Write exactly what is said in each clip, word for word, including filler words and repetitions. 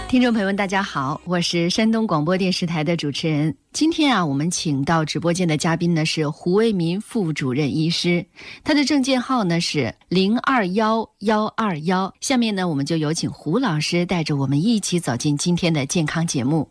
听众朋友们大家好，我是山东广播电视台的主持人。今天啊，我们请到直播间的嘉宾呢是胡为民副主任医师，他的证件号呢是零二幺幺二幺。下面呢，我们就有请胡老师带着我们一起走进今天的健康节目。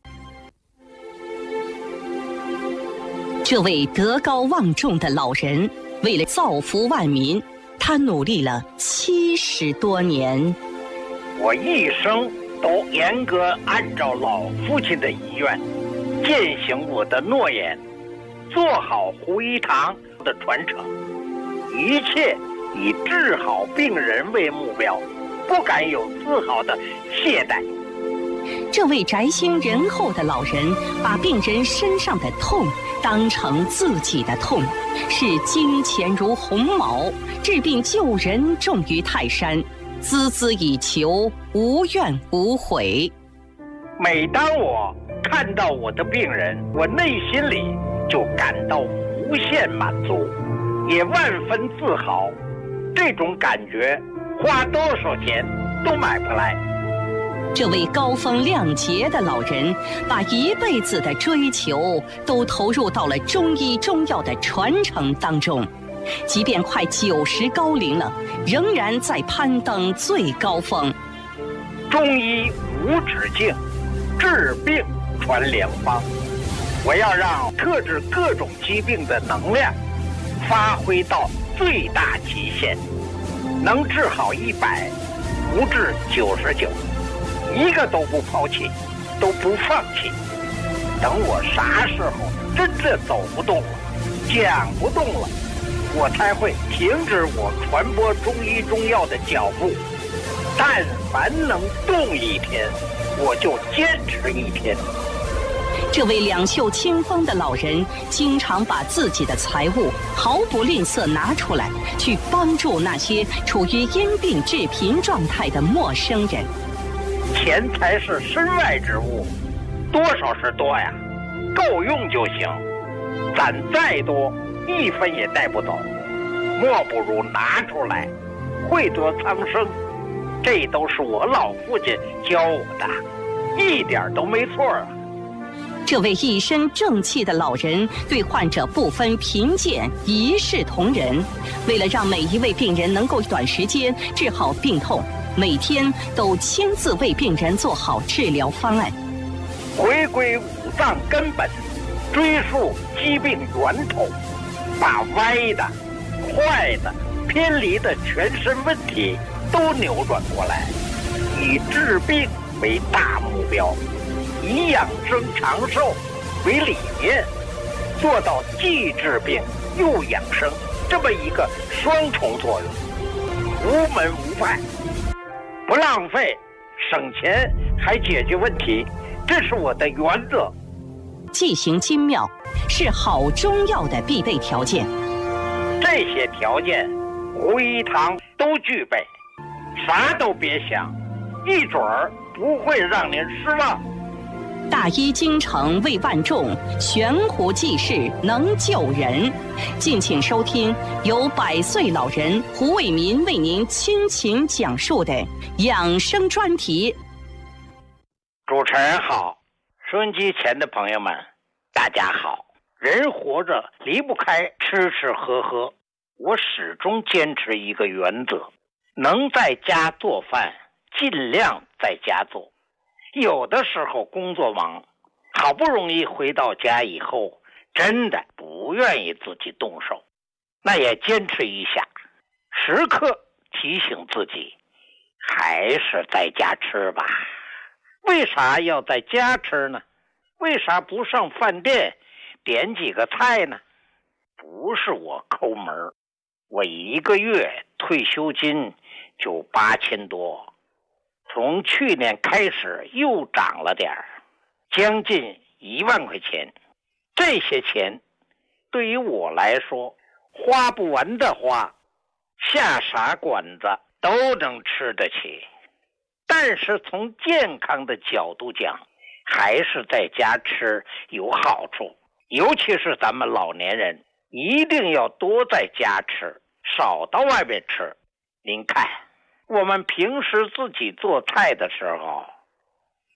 这位德高望重的老人，为了造福万民，他努力了七十多年。 我一生都严格按照老父亲的遗愿，践行我的诺言，做好胡一堂的传承，一切以治好病人为目标，不敢有丝毫的懈怠。 这位宅心仁厚的老人，把病人身上的痛当成自己的痛，视金钱如鸿毛，治病救人重于泰山，孜孜以求，无怨无悔。 每当我看到我的病人，我内心里就感到无限满足，也万分自豪。这种感觉花多少钱都买不来。 这位高风亮节的老人，把一辈子的追求都投入到了中医中药的传承当中，即便快九十高龄了，仍然在攀登最高峰。 中医无止境，治病传良方。我要让克制各种疾病的能量发挥到最大极限，能治好一百，不治九十九，一个都不抛弃，都不放弃。等我啥时候真的走不动了，讲不动了，我才会停止我传播中医中药的脚步。但凡能动一天，我就坚持一天。 这位两袖清风的老人，经常把自己的财物毫不吝啬拿出来，去帮助那些处于因病致贫状态的陌生人。 钱财是身外之物，多少是多呀，够用就行。攒再多，一分也带不走，莫不如拿出来，惠泽苍生。这都是我老父亲教我的，一点都没错啊。 这位一身正气的老人，对患者不分贫贱，一视同仁。为了让每一位病人能够短时间治好病痛，每天都亲自为病人做好治疗方案， 回归五脏根本，追溯疾病源头，把歪的、坏的、偏离的全身问题都扭转过来，以治病为大目标，以养生长寿为理念，做到既治病又养生这么一个双重作用，无门无派，不浪费，省钱还解决问题，这是我的原则。 剂型精妙是好中药的必备条件， 这些条件胡一堂都具备，啥都别想，一准儿不会让您失望。 大医精诚为万众，悬壶济世能救人。敬请收听由百岁老人胡为民为您倾情讲述的养生专题。 主持人好，收音机前的朋友们大家好。人活着离不开吃吃喝喝，我始终坚持一个原则，能在家做饭尽量在家做。有的时候工作忙，好不容易回到家以后，真的不愿意自己动手，那也坚持一下，时刻提醒自己还是在家吃吧。为啥要在家吃呢？为啥不上饭店点几个菜呢？不是我抠门，我一个月退休金就八千多，从去年开始又涨了点儿，将近一万块钱。这些钱对于我来说花不完的花，下啥馆子都能吃得起。但是从健康的角度讲，还是在家吃有好处，尤其是咱们老年人一定要多在家吃，少到外面吃。您看我们平时自己做菜的时候，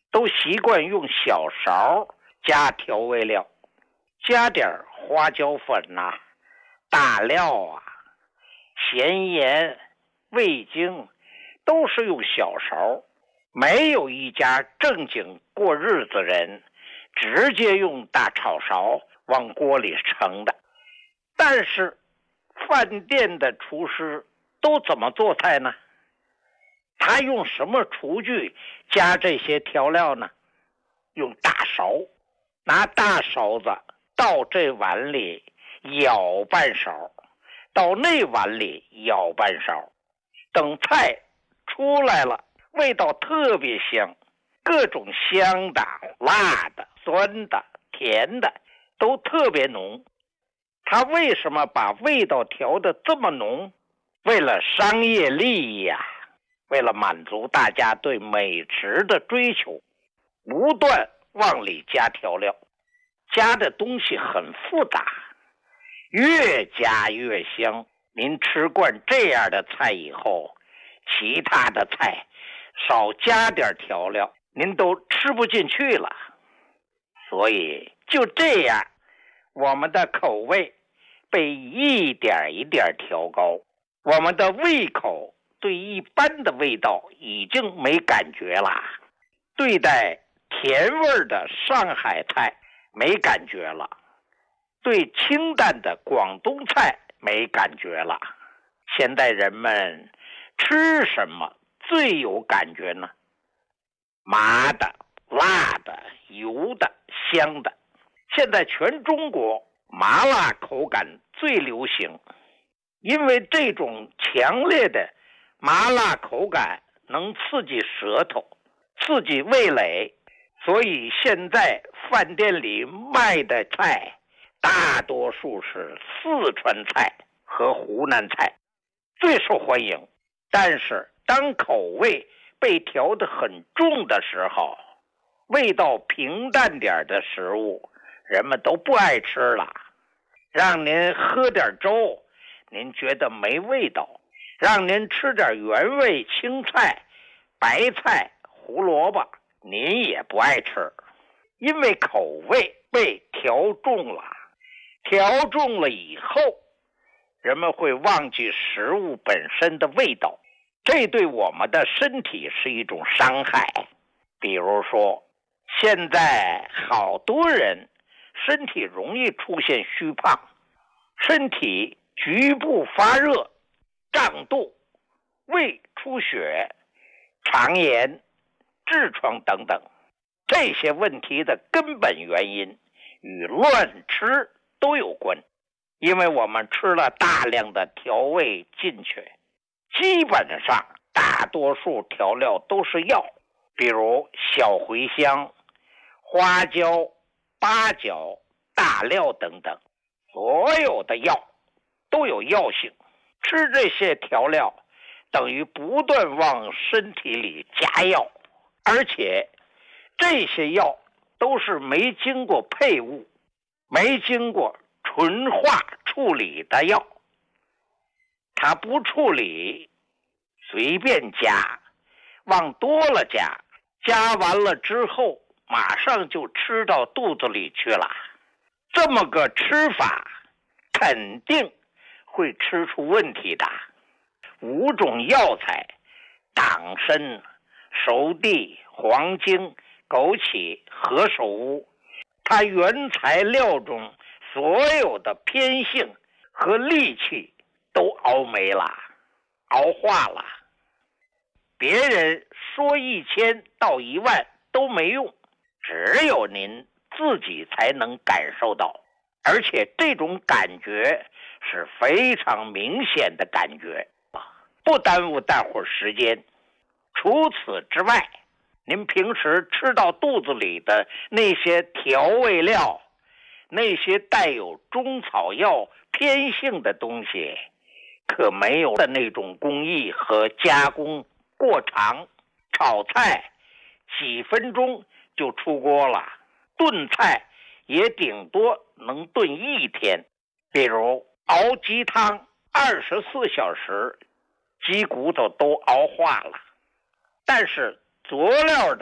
都习惯用小勺加调味料，加点花椒粉呐、啊、大料啊、咸盐、味精，都是用小勺。没有一家正经过日子人直接用大炒勺往锅里盛的。但是饭店的厨师都怎么做菜呢？他用什么厨具加这些调料呢？用大勺，拿大勺子到这碗里舀半勺，到那碗里舀半勺，等菜出来了，味道特别香，各种香的、辣的、酸的、甜的都特别浓。他为什么把味道调得这么浓？为了商业利益啊，为了满足大家对美食的追求，不断往里加调料，加的东西很复杂，越加越香。您吃惯这样的菜以后，其他的菜少加点调料，您都吃不进去了。所以就这样，我们的口味被一点一点调高，我们的胃口对一般的味道已经没感觉了，对待甜味的上海菜没感觉了，对清淡的广东菜没感觉了。现在人们吃什么最有感觉呢？麻的、辣的、油的、香的。现在全中国麻辣口感最流行，因为这种强烈的麻辣口感能刺激舌头，刺激味蕾，所以现在饭店里卖的菜大多数是四川菜和湖南菜最受欢迎。但是当口味被调得很重的时候，味道平淡点的食物人们都不爱吃了。让您喝点粥，您觉得没味道；让您吃点原味青菜、白菜、胡萝卜，您也不爱吃，因为口味被调重了。调重了以后，人们会忘记食物本身的味道，这对我们的身体是一种伤害。比如说，现在好多人身体容易出现虚胖，身体局部发热、胀肚、胃出血、肠炎、痔疮等等。这些问题的根本原因与乱吃都有关，因为我们吃了大量的调味进去，基本上大多数调料都是药，比如小茴香、花椒、八角、大料等等，所有的药都有药性。吃这些调料等于不断往身体里加药，而且这些药都是没经过配伍、没经过纯化处理的药。它不处理，随便加，往多了加，加完了之后马上就吃到肚子里去了。这么个吃法肯定会吃出问题的。五种药材，党参、熟地、黄精、枸杞、何首乌，它原材料中所有的偏性和戾气都熬没了，熬化了。别人说一千到一万都没用，只有您自己才能感受到，而且这种感觉是非常明显的感觉，不耽误大伙时间。除此之外，您平时吃到肚子里的那些调味料，那些带有中草药偏性的东西，可没有的那种工艺和加工过长。炒菜几分钟就出锅了，炖菜也顶多能炖一天。比如熬鸡汤，二十四小时鸡骨头都熬化了，但是佐料的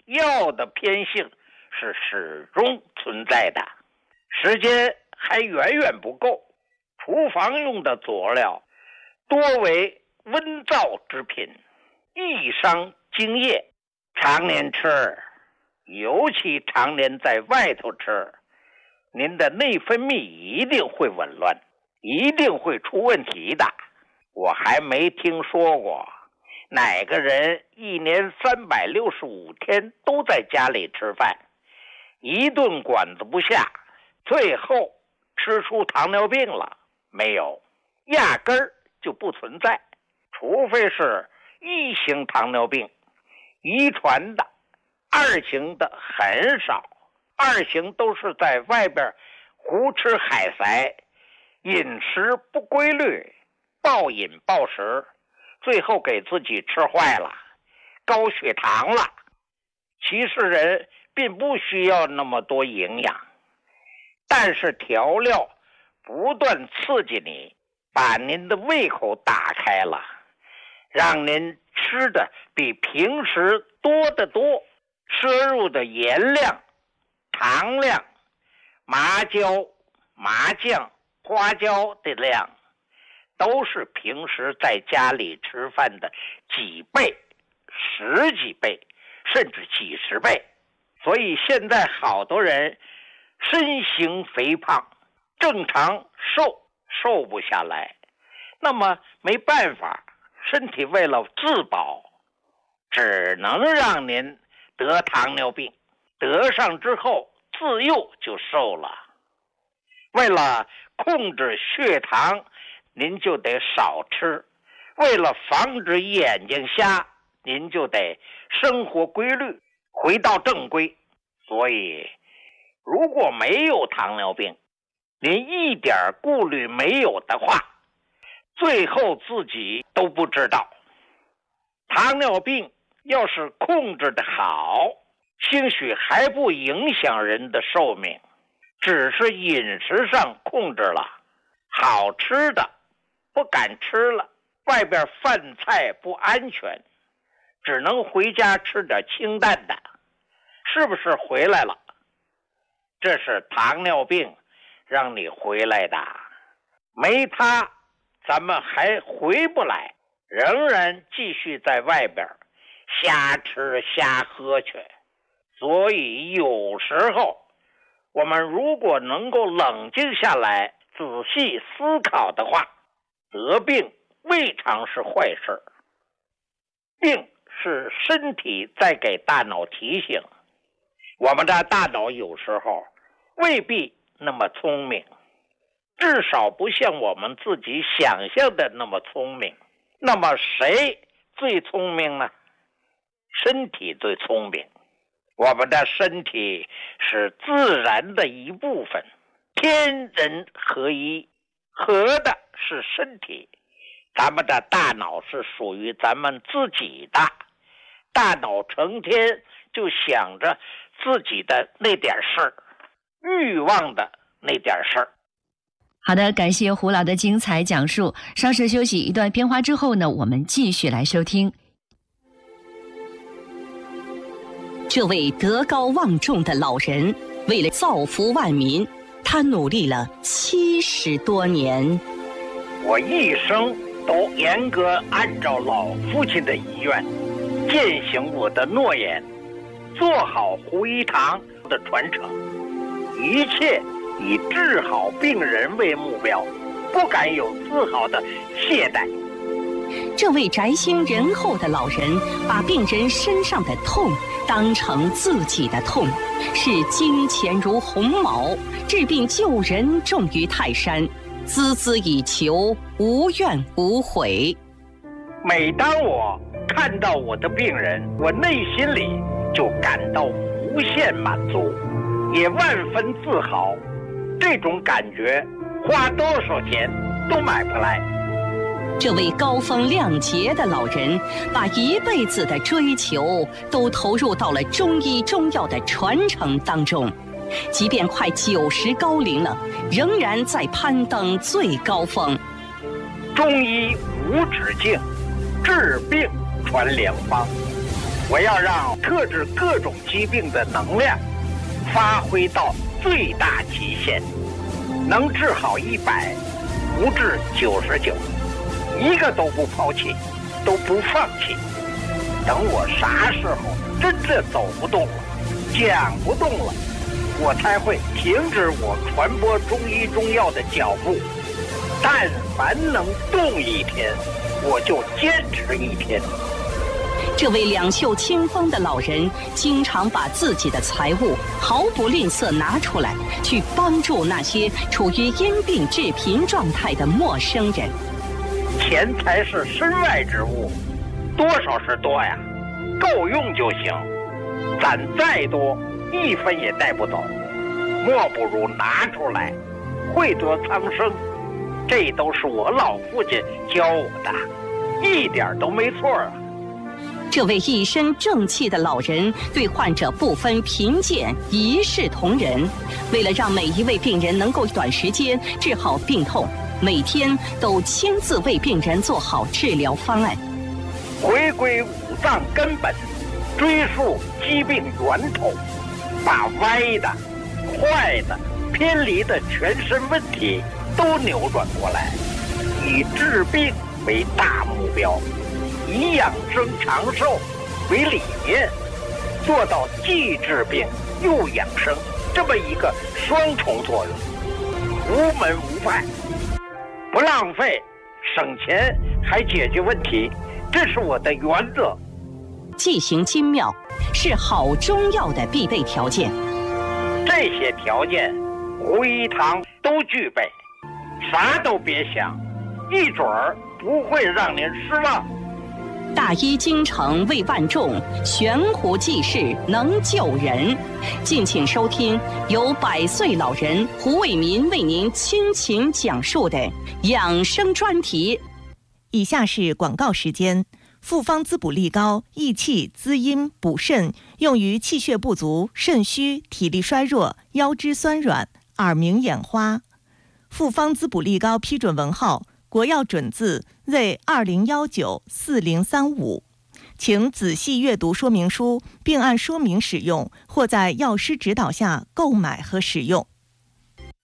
药的偏性是始终存在的。时间还远远不够，厨房用的佐料多为温燥之品，易伤津液。常年吃，尤其常年在外头吃，您的内分泌一定会紊乱，一定会出问题的。我还没听说过哪个人一年三百六十五天都在家里吃饭，一顿馆子不下，最后吃出糖尿病了。没有，压根儿就不存在。除非是一型糖尿病，遗传的，二型的很少。二型都是在外边胡吃海塞，饮食不规律，暴饮暴食，最后给自己吃坏了，高血糖了。其实人并不需要那么多营养，但是调料不断刺激你，把您的胃口打开了，让您吃的比平时多得多，摄入的盐量、糖量、麻椒、麻酱、花椒的量都是平时在家里吃饭的几倍、十几倍，甚至几十倍。所以现在好多人身形肥胖，正常瘦瘦不下来，那么没办法，身体为了自保，只能让您得糖尿病，得上之后自幼就瘦了。为了控制血糖，您就得少吃，为了防止眼睛瞎，您就得生活规律，回到正规。所以如果没有糖尿病，您一点顾虑没有的话，最后自己都不知道。糖尿病要是控制的好，兴许还不影响人的寿命，只是饮食上控制了，好吃的不敢吃了，外边饭菜不安全，只能回家吃点清淡的，是不是回来了？这是糖尿病让你回来的，没它咱们还回不来，仍然继续在外边瞎吃瞎喝去。所以有时候我们如果能够冷静下来，仔细思考的话，得病未尝是坏事。病是身体在给大脑提醒，我们的大脑有时候未必那么聪明，至少不像我们自己想象的那么聪明。那么谁最聪明呢？身体最聪明。我们的身体是自然的一部分，天人合一，合的是身体。咱们的大脑是属于咱们自己的，大脑成天就想着自己的那点事儿，欲望的那点事儿。 好的，感谢胡老的精彩讲述。稍事休息一段片花之后呢，我们继续来收听。 这位德高望重的老人，为了造福万民，他努力了七十多年。 我一生都严格按照老父亲的遗愿，践行我的诺言，做好胡一堂的传承，一切以治好病人为目标，不敢有丝毫的懈怠。 这位宅心仁厚的老人，把病人身上的痛当成自己的痛，视金钱如鸿毛，治病救人重于泰山，孜孜以求，无怨无悔。 每当我看到我的病人，我内心里就感到无限满足，也万分自豪。这种感觉花多少钱都买不来。 这位高风亮节的老人，把一辈子的追求都投入到了中医中药的传承当中，即便快九十高龄了，仍然在攀登最高峰。 中医无止境，治病传良方。 我要让特治各种疾病的能量发挥到最大极限，能治好一百，不治九十九，一个都不抛弃，都不放弃。等我啥时候真的走不动了，讲不动了，我才会停止我传播中医中药的脚步。但凡能动一天，我就坚持一天。 这位两袖清风的老人，经常把自己的财物毫不吝啬拿出来，去帮助那些处于因病致贫状态的陌生人。 钱财是身外之物，多少是多呀，够用就行。攒再多，一分也带不走，莫不如拿出来，惠泽苍生。这都是我老父亲教我的，一点都没错啊。 这位一身正气的老人对患者不分贫贱，一视同仁。为了让每一位病人能够短时间治好病痛，每天都亲自为病人做好治疗方案。 回归五脏根本，追溯疾病源头，把歪的、坏的、偏离的全身问题都扭转过来，以治病为大目标，以养生长寿为理念，做到既治病又养生这么一个双重作用，无门无派，不浪费，省钱还解决问题，这是我的原则。 剂行精妙是好中药的必备条件， 这些条件胡一堂都具备，啥都别想，一准儿不会让您失望。 大医精诚为万众，悬壶济世能救人。敬请收听由百岁老人胡卫民为您倾情讲述的养生专题。 以下是广告时间。复方滋补力高，益气滋阴补肾，用于气血不足、肾虚、体力衰弱、腰肢酸软、耳鸣眼花。复方滋补力高批准文号国药准字 Z 二零一九四零三五，请仔细阅读说明书，并按说明使用，或在药师指导下购买和使用。